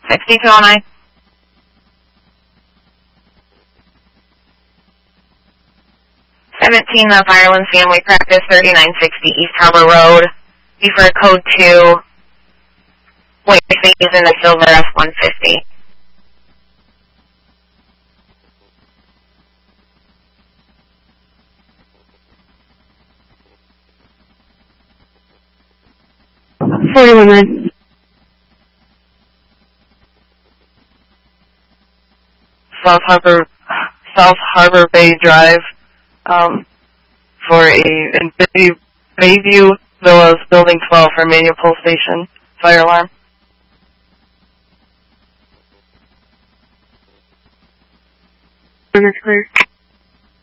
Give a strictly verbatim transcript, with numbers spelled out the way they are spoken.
sixty-two oh nine. seventeen of Ireland Family Practice, thirty-nine sixty East Harbor Road. Be for code two. Wait, is in the silver F one fifty. forty-one nine. South Harbor, South Harbor Bay Drive, um, for a in Bay, Bayview Villas, Building twelve for Manual Pull Station fire alarm. Clear.